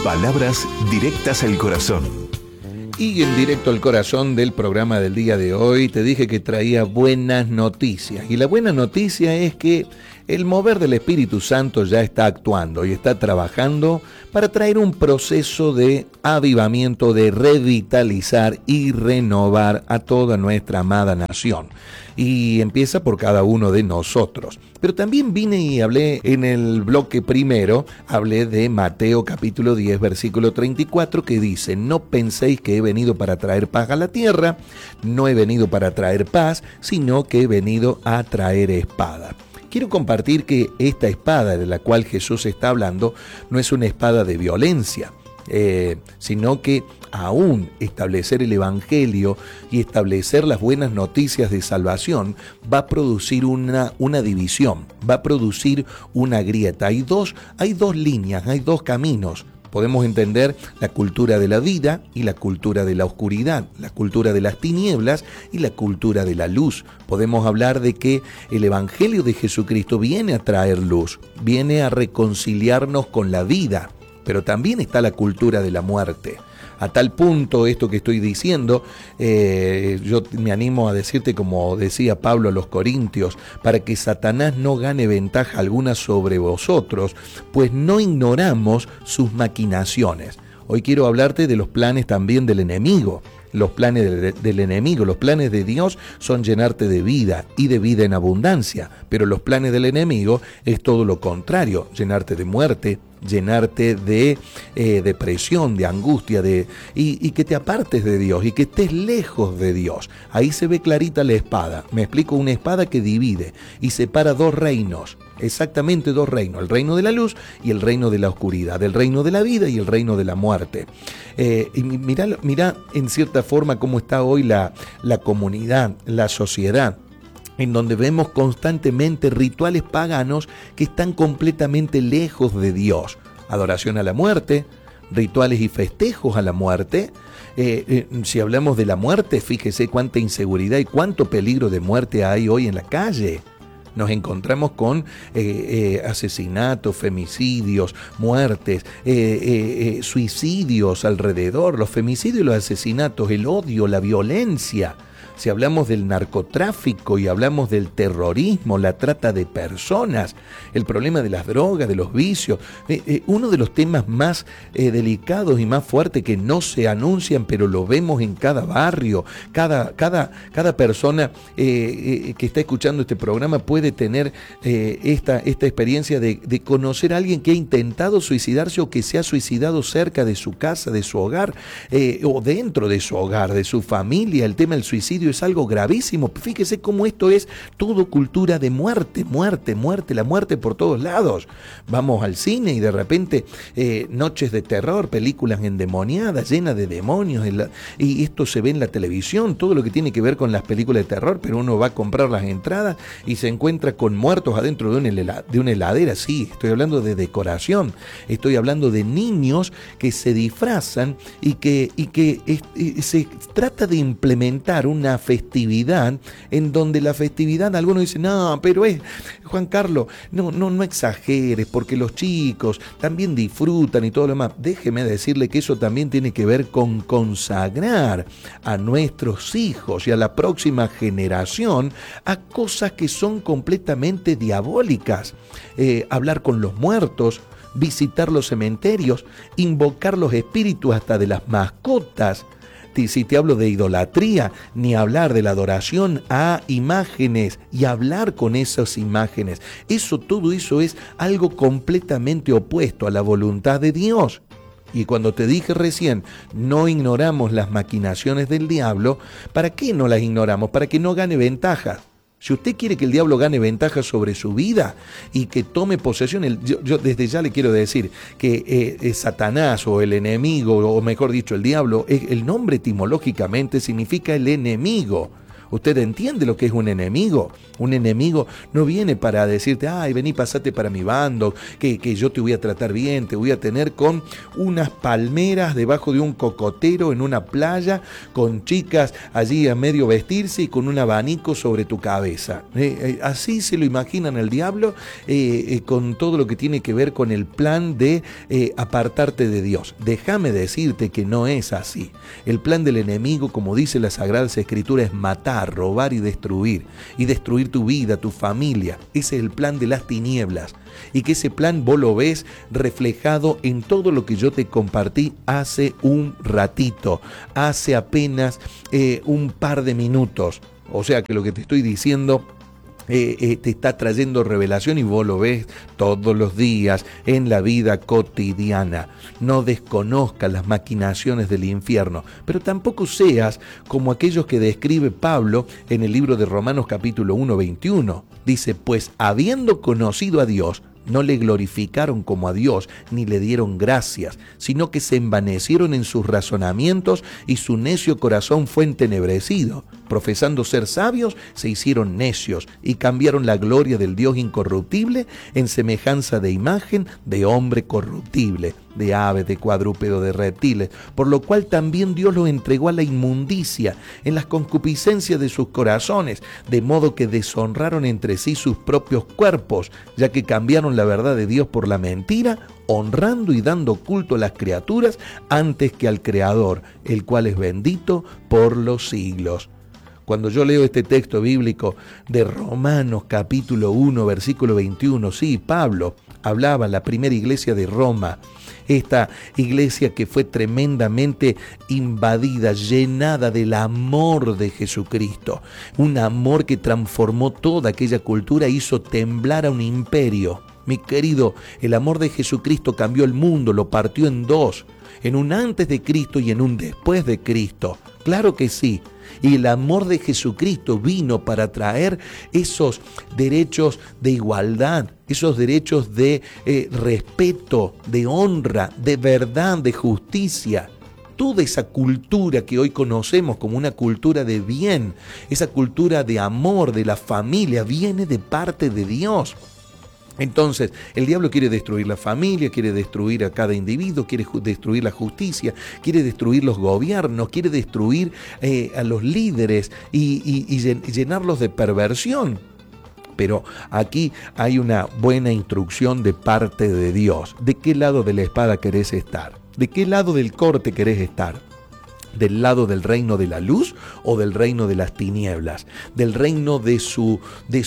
Palabras directas al corazón. Y en directo al corazón del programa del día de hoy te dije que traía buenas noticias. Y la buena noticia es que el mover del Espíritu Santo ya está actuando y está trabajando para traer un proceso de avivamiento, de revitalizar y renovar a toda nuestra amada nación. Y empieza por cada uno de nosotros. Pero también vine y hablé en el bloque primero, hablé de Mateo capítulo 10, versículo 34, que dice: no penséis que he venido para traer paz a la tierra, no he venido para traer paz, sino que he venido a traer espada. Quiero compartir que esta espada de la cual Jesús está hablando no es una espada de violencia, sino que aún establecer el Evangelio y establecer las buenas noticias de salvación va a producir una división, va a producir una grieta. Hay dos líneas, hay dos caminos. Podemos entender la cultura de la vida y la cultura de la oscuridad, la cultura de las tinieblas y la cultura de la luz. Podemos hablar de que el Evangelio de Jesucristo viene a traer luz, viene a reconciliarnos con la vida, pero también está la cultura de la muerte. A tal punto esto que estoy diciendo, yo me animo a decirte como decía Pablo a los Corintios, para que Satanás no gane ventaja alguna sobre vosotros, pues no ignoramos sus maquinaciones. Hoy quiero hablarte de los planes también del enemigo. Los planes del enemigo, los planes de Dios son llenarte de vida y de vida en abundancia, pero los planes del enemigo es todo lo contrario, llenarte de muerte, llenarte de depresión, de angustia, y que te apartes de Dios y que estés lejos de Dios. Ahí se ve clarita la espada. Me explico, una espada que divide y separa dos reinos. Exactamente dos reinos, el reino de la luz y el reino de la oscuridad, el reino de la vida y el reino de la muerte. Y mira en cierta forma cómo está hoy la comunidad, la sociedad, en donde vemos constantemente rituales paganos que están completamente lejos de Dios. Adoración a la muerte, rituales y festejos a la muerte. Si hablamos de la muerte, fíjese cuánta inseguridad y cuánto peligro de muerte hay hoy en la calle. Nos encontramos con asesinatos, femicidios, muertes, suicidios alrededor, los femicidios y los asesinatos, el odio, la violencia. Si hablamos del narcotráfico y hablamos del terrorismo, la trata de personas, el problema de las drogas, de los vicios, uno de los temas más delicados y más fuertes que no se anuncian, pero lo vemos en cada barrio, cada persona que está escuchando este programa puede tener esta experiencia de conocer a alguien que ha intentado suicidarse o que se ha suicidado cerca de su casa, de su hogar, o dentro de su hogar, de su familia. El tema del suicidio es algo gravísimo. Fíjese cómo esto es todo cultura de muerte, la muerte por todos lados. Vamos al cine y de repente noches de terror, películas endemoniadas, llenas de demonios, y esto se ve en la televisión, todo lo que tiene que ver con las películas de terror, pero uno va a comprar las entradas y se encuentra con muertos adentro de una heladera. Sí, estoy hablando de decoración, estoy hablando de niños que se disfrazan y que se trata de implementar una festividad en donde la festividad, algunos dicen: no, pero Juan Carlos, no exageres, porque los chicos también disfrutan y todo lo demás. Déjeme decirle que eso también tiene que ver con consagrar a nuestros hijos y a la próxima generación a cosas que son completamente diabólicas. Hablar con los muertos, visitar los cementerios, invocar los espíritus hasta de las mascotas. Si te hablo de idolatría, ni hablar de la adoración a imágenes y hablar con esas imágenes. Todo eso es algo completamente opuesto a la voluntad de Dios. Y cuando te dije recién, no ignoramos las maquinaciones del diablo, ¿para qué no las ignoramos? Para que no gane ventaja. Si usted quiere que el diablo gane ventaja sobre su vida y que tome posesión, yo desde ya le quiero decir que Satanás o el enemigo, o mejor dicho el diablo, el nombre etimológicamente significa el enemigo. ¿Usted entiende lo que es un enemigo? Un enemigo no viene para decirte, ay, vení, pasate para mi bando, que yo te voy a tratar bien, te voy a tener con unas palmeras debajo de un cocotero en una playa, con chicas allí a medio vestirse y con un abanico sobre tu cabeza. Así se lo imaginan el diablo, con todo lo que tiene que ver con el plan de apartarte de Dios. Déjame decirte que no es así. El plan del enemigo, como dice la Sagrada Escritura, es matar, robar y destruir tu vida, tu familia. Ese es el plan de las tinieblas, y que ese plan vos lo ves reflejado en todo lo que yo te compartí hace un ratito, hace apenas un par de minutos. O sea que lo que te estoy diciendo te está trayendo revelación, y vos lo ves todos los días en la vida cotidiana. No desconozcas las maquinaciones del infierno, pero tampoco seas como aquellos que describe Pablo en el libro de Romanos capítulo 1, 21. Dice, pues habiendo conocido a Dios, no le glorificaron como a Dios, ni le dieron gracias, sino que se envanecieron en sus razonamientos, y su necio corazón fue entenebrecido. Profesando ser sabios, se hicieron necios, y cambiaron la gloria del Dios incorruptible en semejanza de imagen de hombre corruptible, de aves, de cuadrúpedo, de reptiles, por lo cual también Dios los entregó a la inmundicia en las concupiscencias de sus corazones, de modo que deshonraron entre sí sus propios cuerpos, ya que cambiaron la verdad de Dios por la mentira, honrando y dando culto a las criaturas antes que al Creador, el cual es bendito por los siglos. Cuando yo leo este texto bíblico de Romanos capítulo 1, versículo 21, sí, Pablo hablaba en la primera iglesia de Roma, esta iglesia que fue tremendamente invadida, llenada del amor de Jesucristo, un amor que transformó toda aquella cultura, hizo temblar a un imperio. Mi querido, el amor de Jesucristo cambió el mundo, lo partió en dos, en un antes de Cristo y en un después de Cristo. Claro que sí. Y el amor de Jesucristo vino para traer esos derechos de igualdad, esos derechos de respeto, de honra, de verdad, de justicia. Toda esa cultura que hoy conocemos como una cultura de bien, esa cultura de amor, de la familia, viene de parte de Dios. Entonces, el diablo quiere destruir la familia, quiere destruir a cada individuo, quiere destruir la justicia, quiere destruir los gobiernos, quiere destruir a los líderes y llenarlos de perversión. Pero aquí hay una buena instrucción de parte de Dios. ¿De qué lado de la espada querés estar? ¿De qué lado del corte querés estar? ¿Del lado del reino de la luz o del reino de las tinieblas? ¿Del reino de su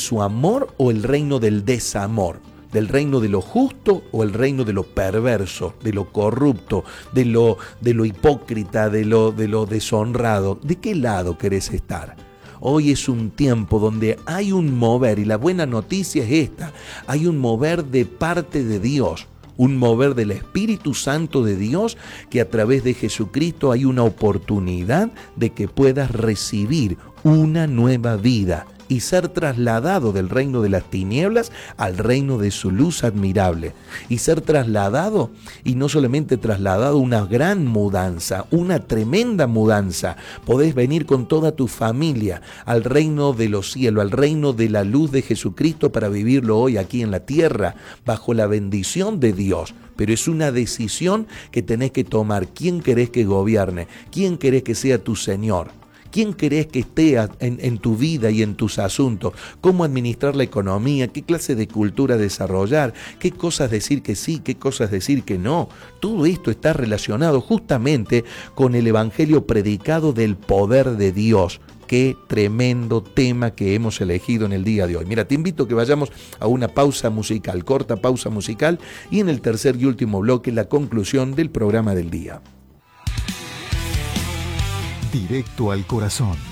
amor o el reino del desamor? ¿Del reino de lo justo o el reino de lo perverso, de lo corrupto, de lo hipócrita, de lo deshonrado? ¿De qué lado querés estar? Hoy es un tiempo donde hay un mover, y la buena noticia es esta: hay un mover de parte de Dios. Un mover del Espíritu Santo de Dios, que a través de Jesucristo hay una oportunidad de que puedas recibir una nueva vida y ser trasladado del reino de las tinieblas al reino de su luz admirable. Y ser trasladado, y no solamente trasladado, una gran mudanza, una tremenda mudanza. Podés venir con toda tu familia al reino de los cielos, al reino de la luz de Jesucristo, para vivirlo hoy aquí en la tierra, bajo la bendición de Dios. Pero es una decisión que tenés que tomar. ¿Quién querés que gobierne? ¿Quién querés que sea tu Señor? ¿Quién querés que esté en tu vida y en tus asuntos? ¿Cómo administrar la economía? ¿Qué clase de cultura desarrollar? ¿Qué cosas decir que sí? ¿Qué cosas decir que no? Todo esto está relacionado justamente con el evangelio predicado del poder de Dios. Qué tremendo tema que hemos elegido en el día de hoy. Mira, te invito a que vayamos a una pausa musical, corta pausa musical, y en el tercer y último bloque la conclusión del programa del día. Directo al corazón.